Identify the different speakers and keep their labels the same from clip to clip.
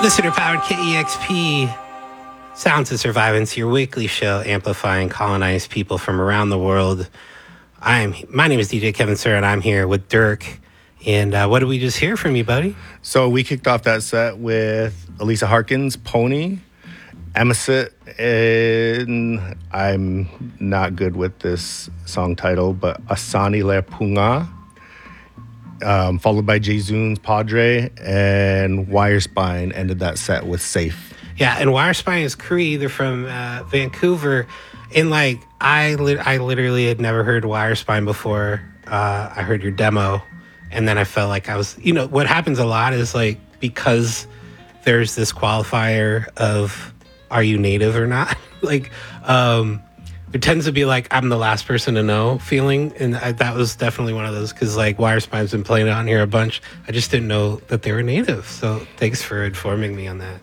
Speaker 1: Listener-powered KEXP, Sounds of Survivance, your weekly show amplifying colonized people from around the world. My name is DJ Kevin Sir, and I'm here with Dirk. And what did we just hear from you, buddy?
Speaker 2: So we kicked off that set with Elisa Harkins, Pony, Emisit, and I'm not good with this song title, but Asani Le Punga, followed by Jayzoon's Padre, and Wirespine ended that set with Safe.
Speaker 1: Yeah, and Wirespine is Cree. They're from Vancouver. And, I literally had never heard Wirespine before. I heard your demo, and then I felt like I was... what happens a lot is, because there's this qualifier of, are you native or not? It tends to be I'm the last person to know feeling. And that was definitely one of those because Wirespine's been playing on here a bunch. I just didn't know that they were native. So thanks for informing me on that.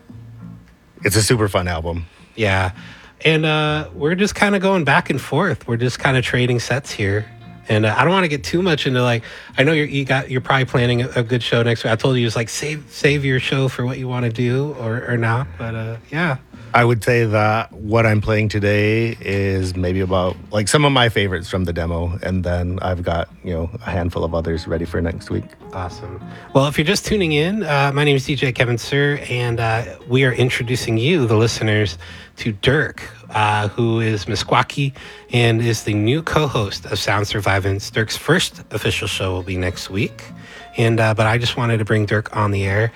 Speaker 2: It's a super fun album.
Speaker 1: Yeah. And we're just kind of going back and forth. We're just kind of trading sets here. And I don't want to get too much into I know you're probably planning a good show next week. I told you it's save your show for what you want to do or not. But yeah.
Speaker 2: I would say that what I'm playing today is maybe about some of my favorites from the demo, and then I've got a handful of others ready for next week.
Speaker 1: Awesome. Well, if you're just tuning in, my name is DJ Kevin Sir, and we are introducing you, the listeners, to Dirk, who is Meskwaki and is the new co-host of Sound Survivance. Dirk's first official show will be next week. And but I just wanted to bring Dirk on the air.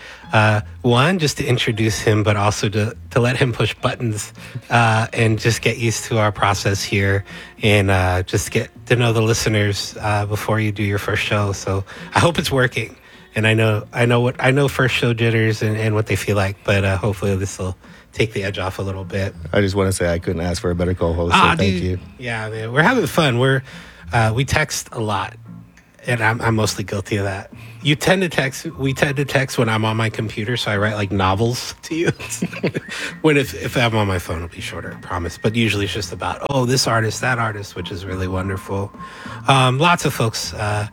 Speaker 1: One, just to introduce him, but also to let him push buttons and just get used to our process here and just get to know the listeners before you do your first show. So I hope it's working. And I know first show jitters and what they feel like, but hopefully this will take the edge off a little bit.
Speaker 2: I just want to say I couldn't ask for a better co-host. So thank you.
Speaker 1: Yeah, man, we're having fun. We text a lot. And I'm mostly guilty of that. We tend to text when I'm on my computer, so I write novels to you. When if I'm on my phone, it'll be shorter, I promise. But usually it's just about, this artist, that artist, which is really wonderful. Lots of folks.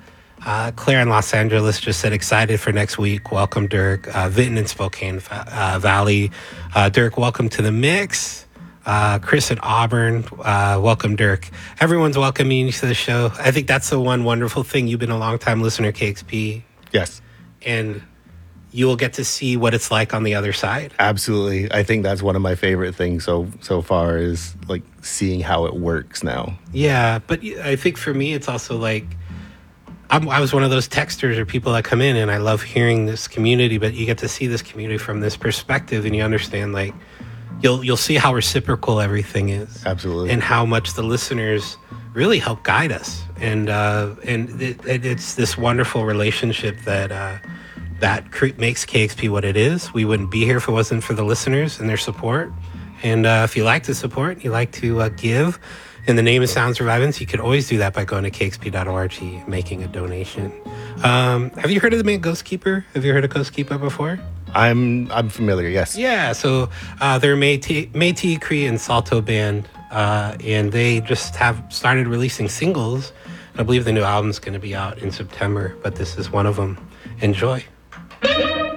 Speaker 1: Claire in Los Angeles just said excited for next week. Welcome, Dirk. Vinton in Spokane Valley. Dirk, welcome to the mix. Chris at Auburn, welcome, Dirk. Everyone's welcoming you to the show. I think that's the one wonderful thing. You've been a long-time listener, KXP.
Speaker 2: Yes.
Speaker 1: And you will get to see what it's like on the other side.
Speaker 2: Absolutely. I think that's one of my favorite things so far is seeing how it works now.
Speaker 1: Yeah, but I think for me, it's also I was one of those texters or people that come in and I love hearing this community, but you get to see this community from this perspective and you understand You'll see how reciprocal everything is.
Speaker 2: Absolutely.
Speaker 1: And how much the listeners really help guide us. And it's this wonderful relationship that makes KXP what it is. We wouldn't be here if it wasn't for the listeners and their support. And if you like to support, you like to give in the name of Sound Survivance, you could always do that by going to kxp.org, making a donation. Have you heard of the band Ghost Keeper? Have you heard of Ghost Keeper before?
Speaker 2: I'm familiar, yes.
Speaker 1: Yeah, so they're Métis, Cree, and Salto band, and they just have started releasing singles. I believe the new album's going to be out in September, but this is one of them. Enjoy.